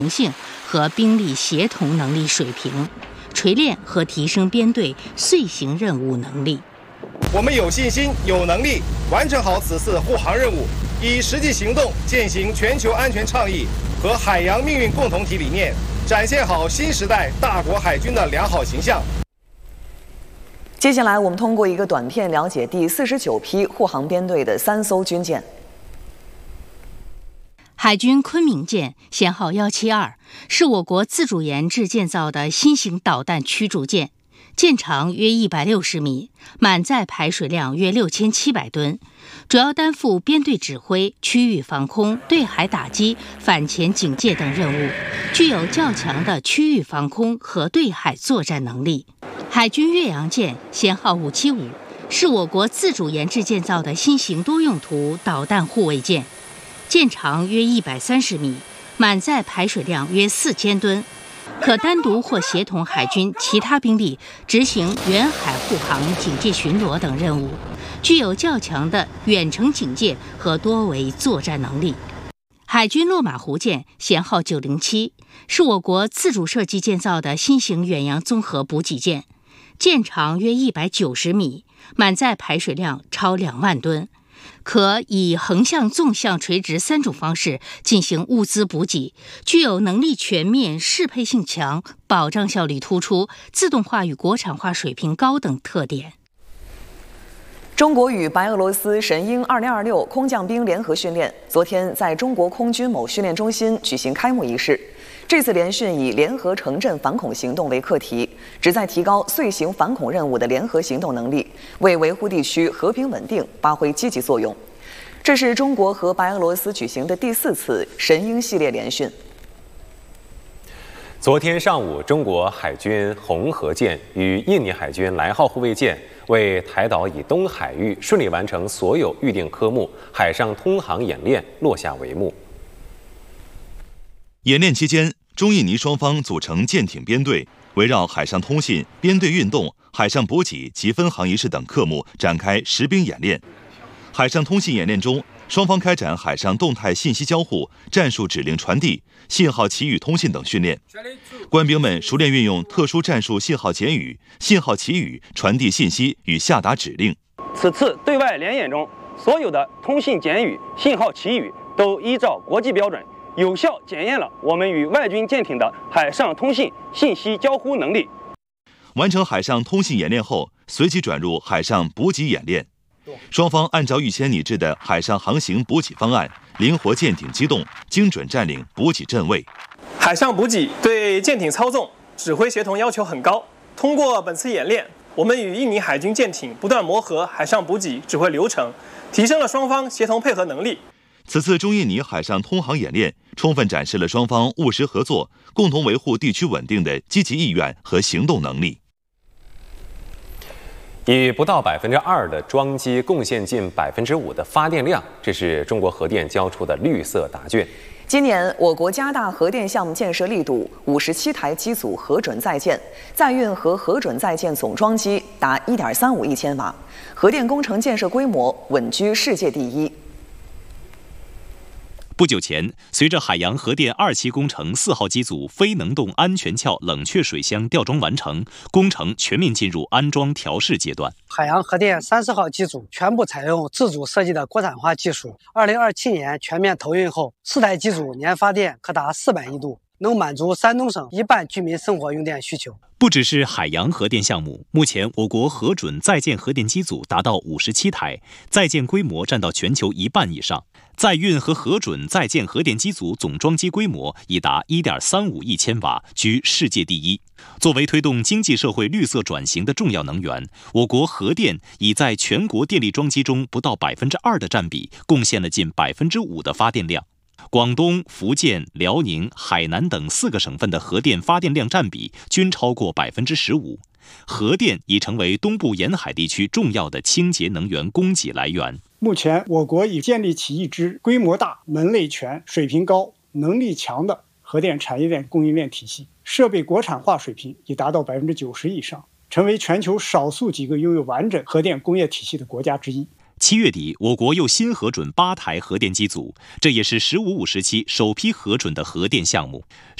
性和兵力协同能力水平，锤炼和提升编队遂行任务能力。 我们有信心、有能力完成好此次护航任务，以实际行动践行全球安全倡议和海洋命运共同体理念，展现好新时代大国海军的良好形象。 接下来，我们通过一个短片了解第49批护航编队的3艘军舰。 海军昆明舰舷号172，是我国自主研制建造的新型导弹驱逐舰，舰长约160米，满载排水量约6700吨，主要担负编队指挥、区域防空、对海打击、反潜警戒等任务，具有较强的区域防空和对海作战能力。海军岳阳舰舷号575，是我国自主研制建造的新型多用途导弹护卫舰，舰长约130米，满载排水量约4000吨，可单独或协同海军其他兵力执行远海护航、警戒巡逻等任务，具有较强的远程警戒和多维作战能力。海军落马湖舰舷号907，是我国自主设计建造的新型远洋综合补给舰，舰长约190米，满载排水量超2万吨，可以横向、纵向、垂直3种方式进行物资补给，具有能力全面、适配性强、保障效率突出、自动化与国产化水平高等特点。 中国与白俄罗斯神鹰2026空降兵联合训练昨天在中国空军某训练中心举行开幕仪式。这次联训以联合城镇反恐行动为课题，旨在提高遂行反恐任务的联合行动能力，为维护地区和平稳定发挥积极作用。这是中国和白俄罗斯举行的第4次神鹰系列联训。 昨天上午，中国海军红河舰与印尼海军来号护卫舰为台岛以东海域顺利完成所有预定科目海上通航演练落下帷幕。 演练期间，中印尼双方组成舰艇编队，围绕海上通信、编队运动、海上补给及分航仪式等科目展开实兵演练。海上通信演练中，双方开展海上动态信息交互、战术指令传递、信号旗语通信等训练。官兵们熟练运用特殊战术信号简语、信号旗语传递信息与下达指令。 此次对外联演中，所有的通信简语、信号旗语都依照国际标准，有效检验了我们与外军舰艇的海上通信信息交互能力。 完成海上通信演练后，随即转入海上补给演练。双方按照预先拟制的海上航行补给方案，灵活舰艇机动，精准占领补给阵位。 海上补给对舰艇操纵、指挥协同要求很高。通过本次演练，我们与印尼海军舰艇不断磨合海上补给指挥流程，提升了双方协同配合能力。 此次中印尼海上通航演练充分展示了双方务实合作、共同维护地区稳定的积极意愿和行动能力。 以不到2%的装机贡献近5%的发电量，这是中国核电交出的绿色答卷。 今年，我国加大核电项目建设力度，57台机组核准在建，在运和核准在建总装机达1.35亿千瓦，核电工程建设规模稳居世界第一。 不久前，随着海洋核电2期工程4号机组非能动安全壳冷却水箱吊装完成，工程全面进入安装调试阶段。 海洋核电30号机组全部采用自主设计的国产化技术，2027年全面投运后，4台机组年发电可达400亿度，能满足山东省1半居民生活用电需求。 不只是海洋核电项目，目前我国核准在建核电机组达到57台，在建规模占到全球1半以上。在运和核准在建核电机组总装机规模已达1.35亿千瓦，居世界第一。作为推动经济社会绿色转型的重要能源，我国核电已在全国电力装机中不到2%的占比，贡献了近5%的发电量。广东、福建、辽宁、海南等4个省份的核电发电量占比均超过15%。核电已成为东部沿海地区重要的清洁能源供给来源。 目前，我国已建立起一支规模大、门类全、水平高、能力强的核电产业链供应链体系，设备国产化水平已达到90%以上，成为全球少数几个拥有完整核电工业体系的国家之一。 7月底，我国又新核准8台核电机组，这也是“十五五”时期首批核准的核电项目。